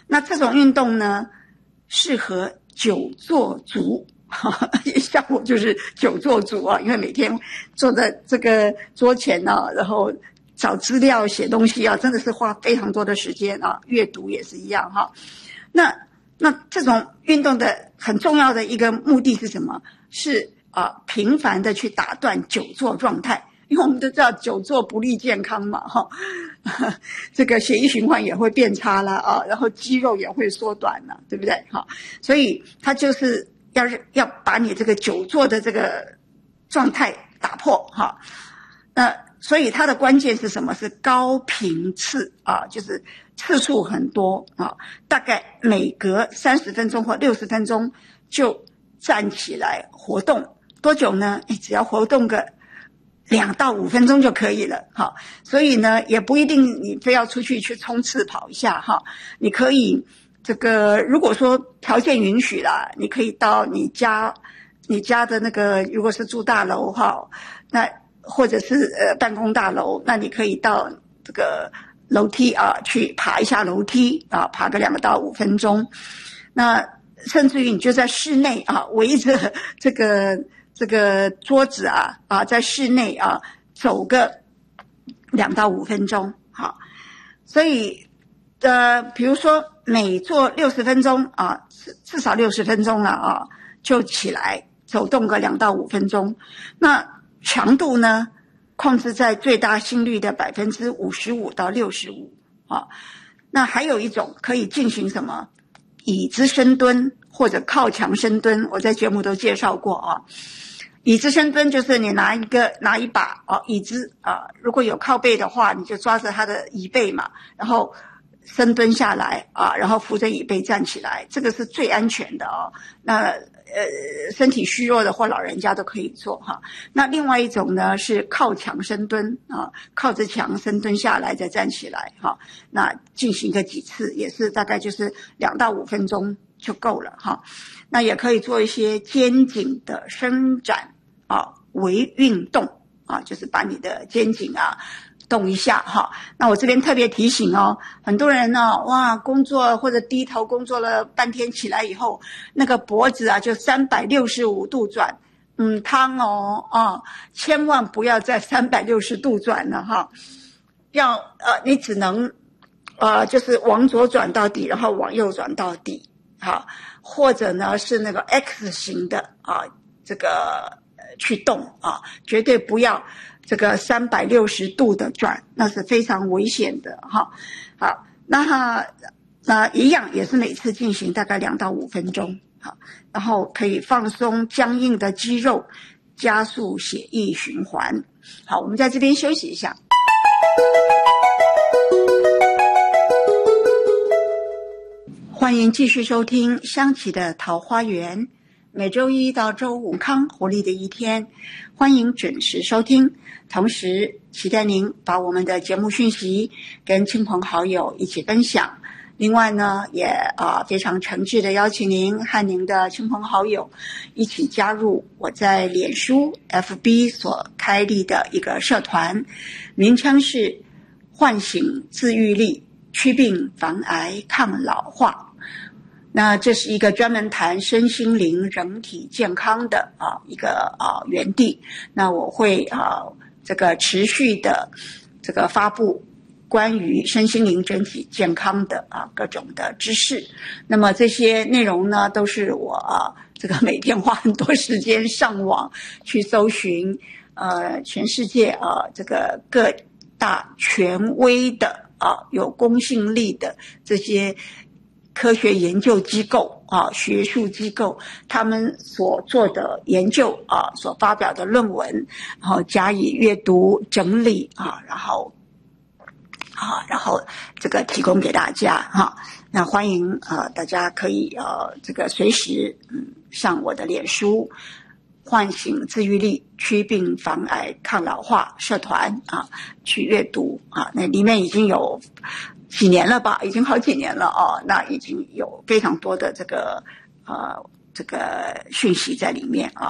那这种运动呢，适合久坐族。像我就是久坐族啊，因为每天坐在这个桌前啊，然后找资料写东西啊，真的是花非常多的时间啊，阅读也是一样哈。那这种运动的很重要的一个目的是什么？是频繁的去打断久坐状态，因为我们都知道久坐不利健康嘛哈，这个血液循环也会变差啦啊，然后肌肉也会缩短了，对不对？哈，所以它就是要把你这个久坐的这个状态打破哈。那所以它的关键是什么？是高频次啊，就是次数很多啊，大概每隔30分钟或60分钟就站起来活动。多久呢？只要活动个2到5分钟就可以了哈。所以呢，也不一定你非要出去冲刺跑一下哈，你可以这个如果说条件允许啦，你可以到你家的那个，如果是住大楼哈，那或者是办公大楼，那你可以到这个楼梯啊去爬一下楼梯啊，爬个2到5分钟。那甚至于你就在室内啊，围着这个桌子啊在室内啊走个2到5分钟好。所以比如说每做60分钟啊，至少60分钟了啊，就起来走动个2到5分钟。那强度呢，控制在最大心率的55%到65%啊。那还有一种可以进行什么椅子深蹲或者靠墙深蹲，我在节目都介绍过啊。椅子深蹲就是你拿一把椅子啊，如果有靠背的话，你就抓着它的椅背嘛，然后深蹲下来啊，然后扶着椅背站起来，这个是最安全的哦。那身体虚弱的或老人家都可以做哈。那另外一种呢是靠墙深蹲啊，靠着墙深蹲下来再站起来哈。那进行个几次，也是大概就是2到5分钟就够了哈。那也可以做一些肩颈的伸展啊，微运动啊，就是把你的肩颈动一下哈。那我这边特别提醒哦，很多人呢工作或者低头工作了半天，起来以后那个脖子就365度转，千万不要再360度转了哈。你只能就是往左转到底，然后往右转到底哈，或者呢是那个 X 型的这个去动绝对不要这个360度的转，那是非常危险的哈。好，那一样也是每次进行大概2到5分钟，好，然后可以放松僵硬的肌肉，加速血液循环。好，我们在这边休息一下。欢迎继续收听香琪的桃花源，每周1到周5康活力的一天，欢迎准时收听。同时期待您把我们的节目讯息跟亲朋好友一起分享。另外呢，也非常诚挚的邀请您和您的亲朋好友一起加入我在脸书 FB 所开立的一个社团，名称是唤醒自愈力，祛病防癌抗老化。那这是一个专门谈身心灵人体健康的一个园地。那我会这个持续的这个发布关于身心灵整体健康的各种的知识。那么这些内容呢，都是我这个每天花很多时间上网去搜寻全世界这个各大权威的有公信力的这些科学研究机构学术机构，他们所做的研究所发表的论文，然后加以阅读整理然后这个提供给大家那欢迎大家可以这个随时上我的脸书唤醒自愈力，祛病防癌抗老化社团去阅读那里面已经有几年了吧，已经好几年了那已经有非常多的这个讯息在里面